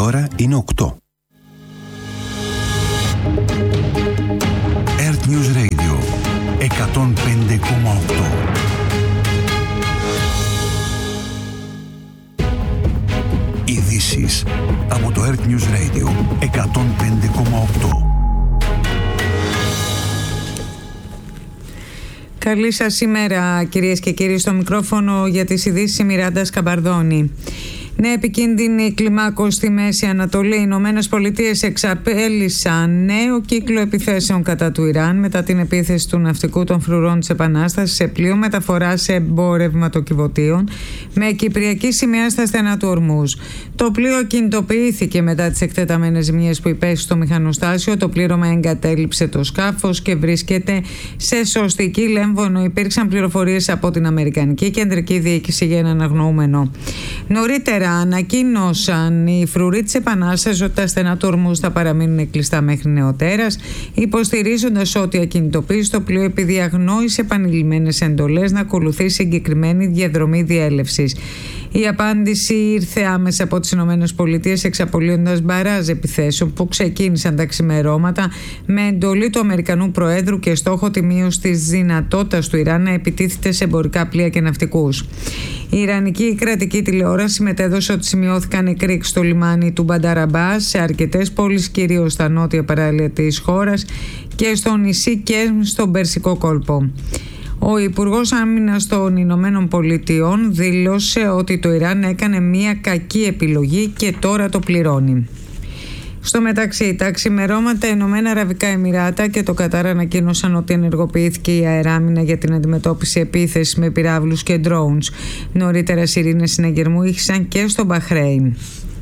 ώρα είναι 8. Earth News Radio 105,8. Ειδήσεις από το Earth News Radio 105,8. Καλή σας ημέρα, κυρίες και κύριοι. Στο μικρόφωνο για τις ειδήσεις η Μιράντα Σκαμπαρδώνη. Νέα επικίνδυνη κλιμάκωση στη Μέση Ανατολή. Οι Ηνωμένες Πολιτείες εξαπέλυσαν νέο κύκλο επιθέσεων κατά του Ιράν μετά την επίθεση του ναυτικού των φρουρών της Επανάστασης σε πλοίο μεταφοράς εμπορευματοκιβωτίων με κυπριακή σημαία στα στενά του Ορμούζ. Το πλοίο ακινητοποιήθηκε μετά τις εκτεταμένες ζημιές που υπέστη στο μηχανοστάσιο. Το πλήρωμα εγκατέλειψε το σκάφος και βρίσκεται σε σωστική λέμβο, ενώ υπήρξαν πληροφορίες από την Αμερικανική Κεντρική Διοίκηση για έναν αγνοούμενο. Νωρίτερα ανακοίνωσαν οι φρουροί της Επανάστασης ότι τα στενά του Ορμούζ θα παραμείνουν κλειστά μέχρι νεοτέρας, υποστηρίζοντας ότι ακινητοποίησε το πλοίο επειδή αγνόησε επανειλημμένες εντολές να ακολουθεί συγκεκριμένη διαδρομή διέλευσης. Η απάντηση ήρθε άμεσα από τις Ηνωμένες Πολιτείες, εξαπολύοντας μπαράζ επιθέσεων που ξεκίνησαν τα ξημερώματα με εντολή του Αμερικανού Προέδρου και στόχο τη μείωση της δυνατότητας του Ιράν να επιτίθεται σε εμπορικά πλοία και ναυτικούς. Η Ιρανική κρατική τηλεόραση μετέδωσε ότι σημειώθηκαν εκρήξεις στο λιμάνι του Μπανταραμπάς σε αρκετές πόλεις, κυρίως στα νότια παράλια της χώρας και στο νησί Κέσμ στον Περσικό κόλπο. Ο Υπουργός Άμυνας των Ηνωμένων Πολιτειών δήλωσε ότι το Ιράν έκανε μια κακή επιλογή και τώρα το πληρώνει. Στο μεταξύ, τα ξημερώματα Ηνωμένα Αραβικά Εμιράτα και το Κατάρ ανακοίνωσαν ότι ενεργοποιήθηκε η αεράμινα για την αντιμετώπιση επίθεσης με πυράβλους και drones. Νωρίτερα σιρήνες συναγερμού ήχησαν και στο Μπαχρέιν.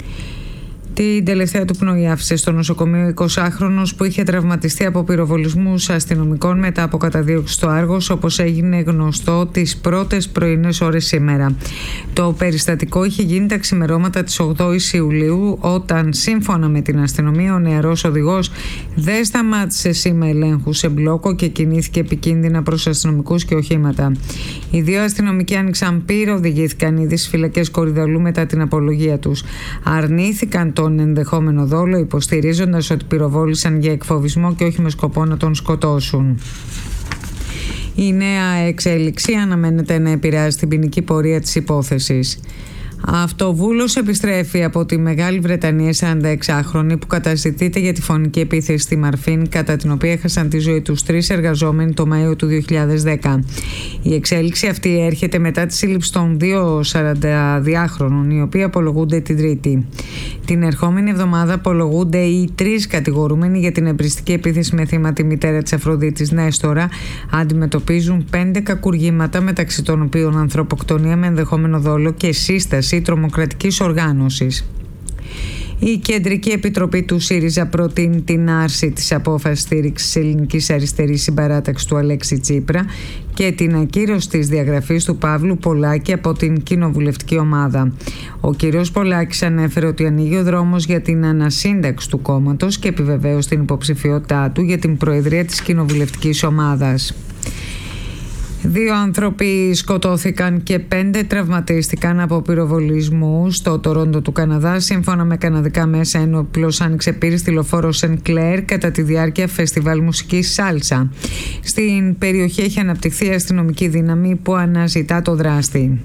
Την τελευταία του πνοή άφησε στο νοσοκομείο 20χρονος που είχε τραυματιστεί από πυροβολισμούς αστυνομικών μετά από καταδίωξη στο Άργος, όπως έγινε γνωστό τις πρώτες πρωινές ώρες σήμερα. Το περιστατικό είχε γίνει τα ξημερώματα της 8ης Ιουλίου, όταν σύμφωνα με την αστυνομία ο νεαρός οδηγός δεν σταμάτησε σήμα ελέγχου σε μπλόκο και κινήθηκε επικίνδυνα προς αστυνομικούς και οχήματα. Οι δύο αστυνομικοί άνοιξαν πύρο, οδηγήθηκαν ήδη στις φυλακές Κορυδαλού μετά την απολογία τους. Αρνήθηκαν τον ενδεχόμενο δόλο, υποστηρίζοντας ότι πυροβόλησαν για εκφοβισμό και όχι με σκοπό να τον σκοτώσουν. Η νέα εξέλιξη αναμένεται να επηρεάσει την ποινική πορεία της υπόθεσης. Αυτοβούλος επιστρέφει από τη Μεγάλη Βρετανία 46χρονη που καταζητείται για τη φωνική επίθεση στη Μαρφίν, κατά την οποία έχασαν τη ζωή τους 3 εργαζόμενοι το Μάιο του 2010. Η εξέλιξη αυτή έρχεται μετά τη σύλληψη των 2 42χρονων, οι οποίοι απολογούνται την Τρίτη. Την ερχόμενη εβδομάδα απολογούνται οι 3 κατηγορούμενοι για την εμπριστική επίθεση με θύμα τη μητέρα της Αφροδίτης Νέστορα. Αντιμετωπίζουν 5 κακουργήματα, μεταξύ των οποίων ανθρωποκτονία με ενδεχόμενο δόλο και σύσταση τρομοκρατικής οργάνωσης. Η Κεντρική Επιτροπή του ΣΥΡΙΖΑ προτείνει την άρση της απόφασης στήριξης ελληνικής αριστερής συμπαράταξης του Αλέξη Τσίπρα και την ακύρωση της διαγραφής του Παύλου Πολάκη από την κοινοβουλευτική ομάδα. Ο κ. Πολάκης ανέφερε ότι ανοίγει ο δρόμος για την ανασύνταξη του κόμματος και επιβεβαίωσε την υποψηφιότητά του για την προεδρία της κοινοβουλευτικής ομάδας. 2 άνθρωποι σκοτώθηκαν και 5 τραυματίστηκαν από πυροβολισμούς στο Τορόντο του Καναδά. Σύμφωνα με καναδικά μέσα, ένοπλος άνοιξε πύρη στη λεωφόρο Σεν Κλέρ κατά τη διάρκεια φεστιβάλ μουσικής Σάλσα. Στην περιοχή έχει αναπτυχθεί αστυνομική δύναμη που αναζητά το δράστη.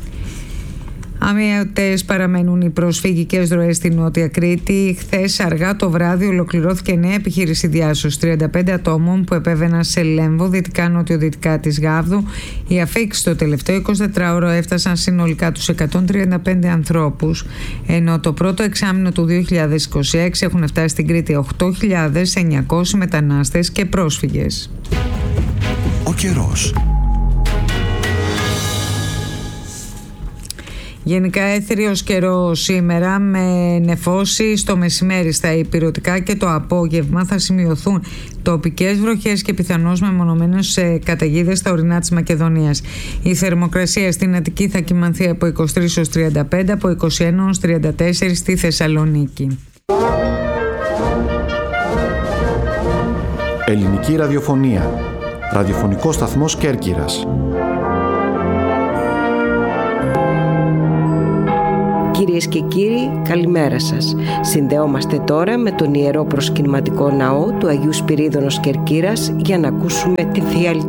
Αμύωτες παραμένουν οι προσφυγικές ροές στη Νότια Κρήτη. Χθες αργά το βράδυ ολοκληρώθηκε νέα επιχείρηση διάσωσης 35 ατόμων που επέβαιναν σε Λέμβο, δυτικά-νοτιοδυτικά της Γάβδου. Οι αφήξεις το τελευταίο 24ωρο έφτασαν συνολικά τους 135 ανθρώπους, ενώ το πρώτο εξάμηνο του 2026 έχουν φτάσει στην Κρήτη 8.900 μετανάστες και πρόσφυγες. Ο καιρός. Γενικά έθριος καιρός σήμερα με νεφώσεις το μεσημέρι στα ηπειρωτικά και το απόγευμα θα σημειωθούν τοπικές βροχές και πιθανώς μεμονωμένες καταιγίδες στα ορεινά της Μακεδονίας. Η θερμοκρασία στην Αττική θα κυμανθεί από 23 έως 35, από 21 έως 34 στη Θεσσαλονίκη. Ελληνική ραδιοφωνία. Ραδιοφωνικός σταθμός Κέρκυρας. Κυρίες και κύριοι, καλημέρα σας. Συνδεόμαστε τώρα με τον Ιερό Προσκυνηματικό Ναό του Αγίου Σπυρίδωνος Κερκύρας για να ακούσουμε τη Θεία Λειτουργία.